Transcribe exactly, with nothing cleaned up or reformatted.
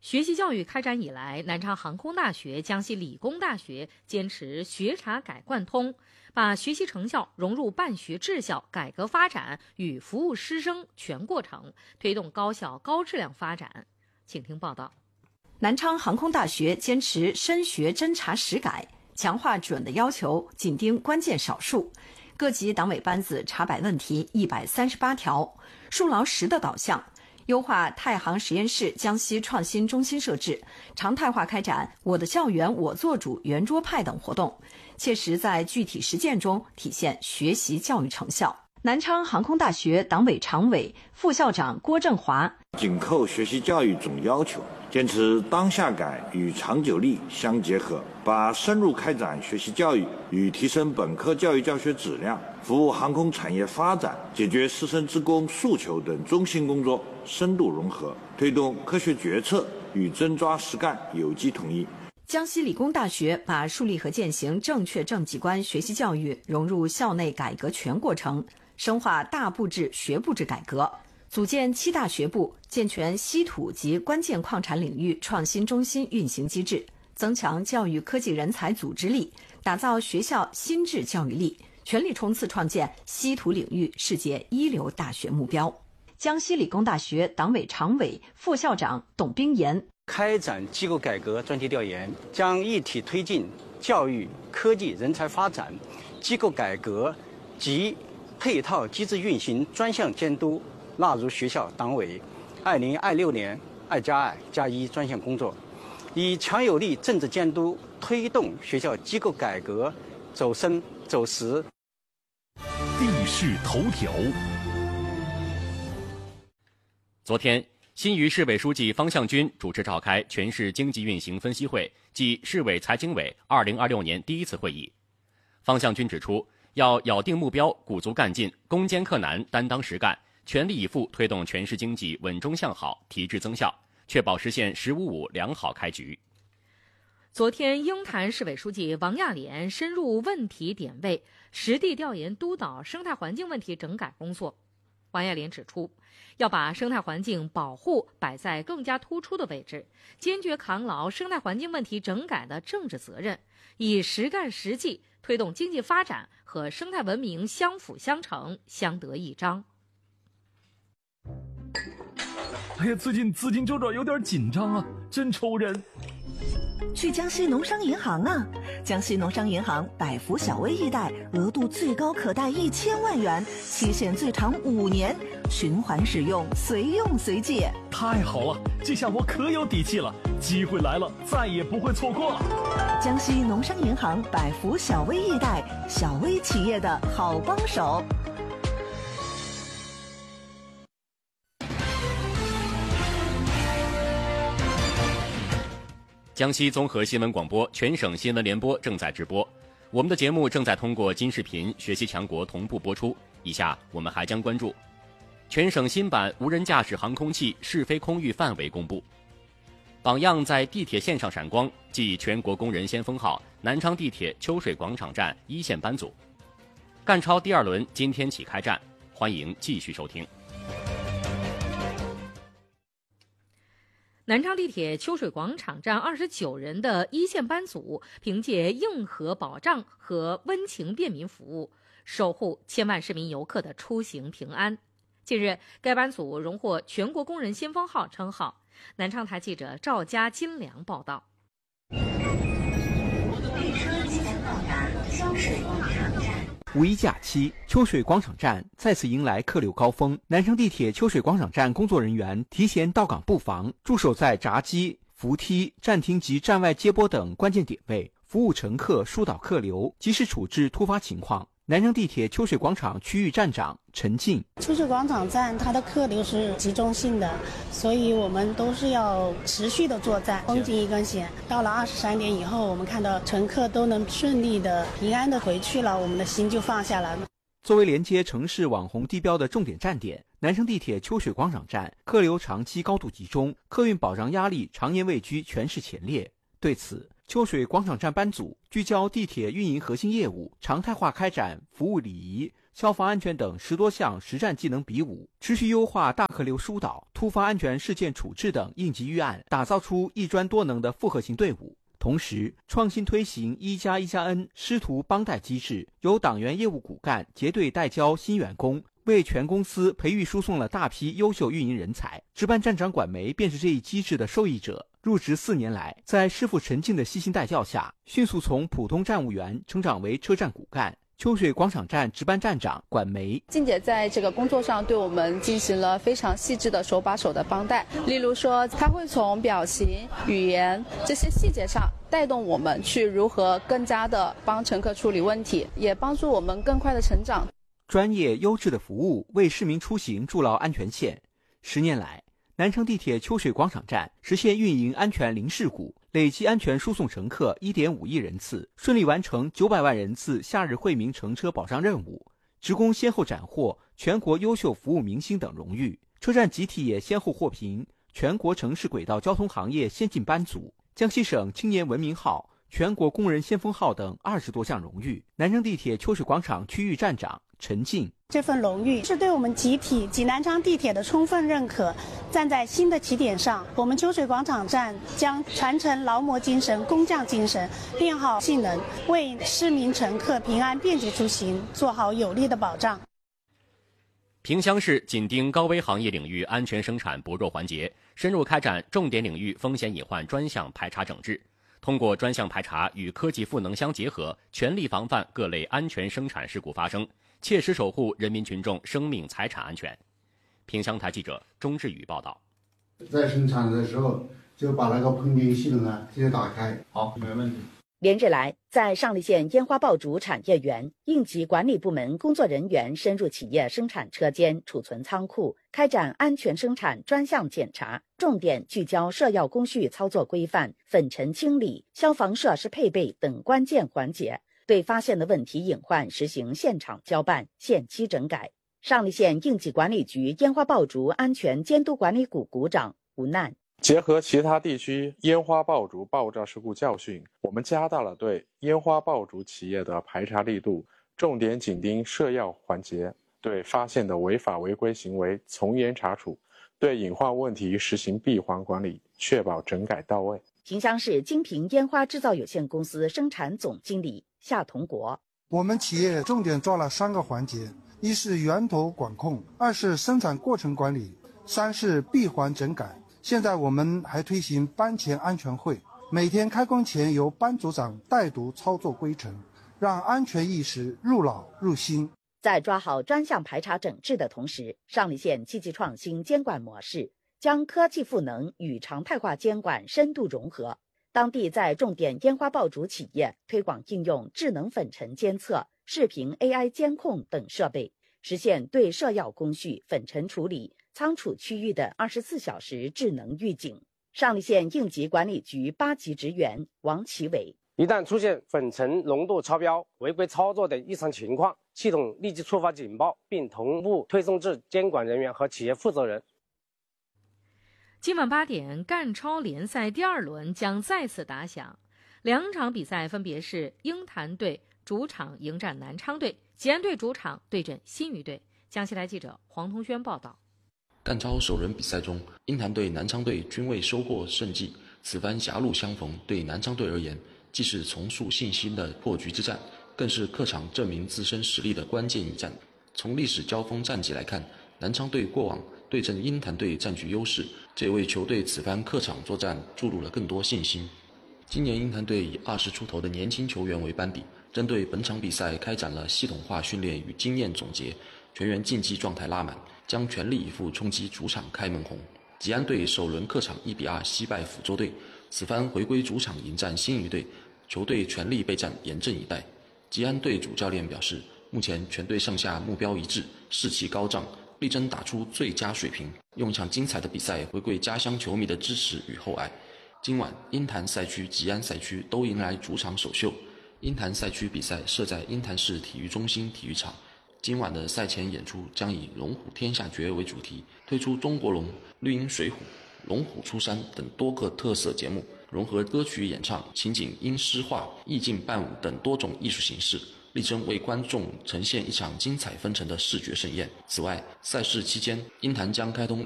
学习教育开展以来，南昌航空大学、江西理工大学坚持学查改贯通，把学习成效融入办学治校、改革发展与服务师生全过程，推动高校高质量发展。请听报道。 南昌航空大学坚持深学真查实改，强化准的要求，紧盯关键少数。各级党委班子查摆问题一百三十八条，树牢实的导向。优化太行实验室江西创新中心设置，常态化开展我的校园我做主圆桌派等活动，切实在具体实践中体现学习教育成效。南昌航空大学党委常委、副校长郭振华紧扣学习教育总要求，坚持当下改与长久力相结合，把深入开展学习教育与提升本科教育教学质量、服务航空产业发展、解决师生职工诉求等中心工作深度融合，推动科学决策与真抓实干有机统一。 江西理工大学把树立和践行正确政绩观学习教育融入校内改革全过程，深化大部制学部制改革，组建七大学部，健全稀土及关键矿产领域创新中心运行机制，增强教育科技人才组织力，打造学校新质教育力，全力冲刺创建稀土领域世界一流大学目标。江西理工大学党委常委、副校长董冰岩开展机构改革专题调研，将一体推进教育科技人才发展、机构改革及配套机制运行专项监督纳入学校党委二零二六年二加二加一专项工作，以强有力政治监督推动学校机构改革走深走实。 地势头条。 昨天，新余市委书记方向军主持召开全市经济运行分析会暨市委财经委二零二六年第一次会议。方向军指出，要咬定目标，鼓足干劲，攻坚克难，担当实干，全力以赴推动全市经济稳中向好，提质增效，确保实现“十五五”良好开局。 昨天，鹰潭市委书记王亚莲深入问题点位，实地调研督导生态环境问题整改工作。王亚莲指出，要把生态环境保护摆在更加突出的位置，坚决扛牢生态环境问题整改的政治责任，以实干实际推动经济发展和生态文明相辅相成、相得益彰。 哎呀，最近资金周转有点紧张啊，真愁人。 去江西农商银行啊！江西农商银行百福小微易贷，额度最高可贷一千万元，期限最长五年，循环使用，随用随借。 太好了，这下我可有底气了，机会来了，再也不会错过了。 江西农商银行百福小微易贷，小微企业的好帮手。 江西综合新闻广播全省新闻联播正在直播，我们的节目正在通过金视频、学习强国同步播出。以下我们还将关注全省新版无人驾驶航空器试飞空域范围公布，榜样在地铁线上闪光，继全国工人先锋号南昌地铁秋水广场站一线班组，赣超第二轮今天起开战，欢迎继续收听。 南昌地铁秋水广场站二十九人的一线班组，凭借硬核保障和温情便民服务，守护千万市民游客的出行平安。近日，该班组荣获全国工人先锋号称号。南昌台记者赵家金良报道。 列车即将到达秋水广场站。 五一假期，秋水广场站再次迎来客流高峰。南昌地铁秋水广场站工作人员提前到岗布防，驻守在闸机、扶梯、站厅及站外接驳等关键点位，服务乘客，疏导客流，及时处置突发情况。南昌地铁秋水广场区域站长陈静： 秋水广场站它的客流是集中性的，所以我们都是要持续的作战，绷紧一根弦。到了二十三点以后，我们看到乘客都能顺利的、平安的回去了，我们的心就放下来了。 作为连接城市网红地标的重点站点，南昌地铁秋水广场站客流长期高度集中，客运保障压力常年位居全市前列。对此，秋水广场站班组聚焦地铁运营核心业务，常态化开展服务礼仪、 消防安全等十多项实战技能比武，持续优化大客流疏导、突发安全事件处置等应急预案，打造出一专多能的复合型队伍。同时，创新推行一加一加 N 师徒帮带机制，由党员业务骨干结对带教新员工，为全公司培育输送了大批优秀运营人才。值班站长管梅便是这一机制的受益者。入职四年来，在师傅陈静的悉心带教下，迅速从普通站务员成长为车站骨干。秋水广场站值班站长管梅， 静姐在这个工作上对我们进行了非常细致的手把手的帮带，例如说，她会从表情、语言这些细节上带动我们去如何更加的帮乘客处理问题，也帮助我们更快的成长。 专业优质的服务为市民出行筑牢安全线。十年来，南城地铁秋水广场站实现运营安全零事故，累计安全输送乘客 一点五亿人次，顺利完成九百万人次夏日惠民乘车保障任务，职工先后斩获全国优秀服务明星等荣誉。车站集体也先后获评全国城市轨道交通行业先进班组、江西省青年文明号、全国工人先锋号等二十多项荣誉。南城地铁秋水广场区域站长陈静， 这份荣誉是对我们集体及南昌地铁的充分认可。站在新的起点上，我们秋水广场站将传承劳模精神、工匠精神，练好性能，为市民乘客平安便捷出行做好有力的保障。 萍乡市紧盯高危行业领域安全生产薄弱环节，深入开展重点领域风险隐患专项排查整治，通过专项排查与科技赋能相结合，全力防范各类安全生产事故发生，切实守护人民群众生命财产安全。萍乡台记者钟志宇报道。 在生产的时候就把那个喷淋系统啊直接打开。好，没问题。 连日来，在上栗县烟花爆竹产业园，应急管理部门工作人员深入企业生产车间、储存仓库，开展安全生产专项检查，重点聚焦设药工序操作规范、粉尘清理、消防设施配备等关键环节，对发现的问题隐患实行现场交办、限期整改。上栗县应急管理局烟花爆竹安全监督管理股股长吴难， 结合其他地区烟花爆竹爆炸事故教训，我们加大了对烟花爆竹企业的排查力度，重点紧盯设药环节，对发现的违法违规行为从严查处，对隐患问题实行闭环管理，确保整改到位。 萍乡市金平烟花制造有限公司生产总经理夏同国， 我们企业重点抓了三个环节，一是源头管控，二是生产过程管理，三是闭环整改。现在我们还推行班前安全会，每天开工前由班组长带读操作规程，让安全意识入脑入心。 在抓好专项排查整治的同时，上栗县积极创新监管模式，将科技赋能与常态化监管深度融合。当地在重点烟花爆竹企业推广应用智能粉尘监测、视频 A I 监控等设备，实现对设药工序、粉尘处理、仓储区域的二十四小时智能预警。上栗县应急管理局八级职员王启伟， 一旦出现粉尘浓度超标、违规操作等异常情况，系统立即触发警报，并同步推送至监管人员和企业负责人。 今晚八点，赣超联赛第二轮将再次打响，两场比赛分别是鹰潭队主场迎战南昌队，吉安队主场对阵新余队。江西台记者黄同轩报道。 赣超首轮比赛中，鹰潭队、南昌队均未收获胜绩，此番狭路相逢，对南昌队而言，既是重塑信心的破局之战，更是客场证明自身实力的关键一战。从历史交锋战绩来看，南昌队过往对阵鹰潭队占据优势，这也为球队此番客场作战注入了更多信心。今年鹰潭队以二十出头的年轻球员为班底，针对本场比赛开展了系统化训练与经验总结，全员竞技状态拉满，将全力以赴冲击主场开门红。吉安队首轮客场一比二惜败抚州队，此番回归主场迎战新余队，球队全力备战，严阵以待。吉安队主教练表示，目前全队上下目标一致，士气高涨，力争打出最佳水平，用一场精彩的比赛回馈家乡球迷的支持与厚爱。今晚鹰潭赛区、吉安赛区都迎来主场首秀。鹰潭赛区比赛设在鹰潭市体育中心体育场，今晚的赛前演出将以龙虎天下诀为主题，推出中国龙、绿鹰水虎、龙虎出山等多个特色节目，融合歌曲演唱、情景音诗画、意境伴舞等多种艺术形式， 力争为观众呈现一场精彩纷呈的视觉盛宴。此外，赛事期间，鹰潭将开通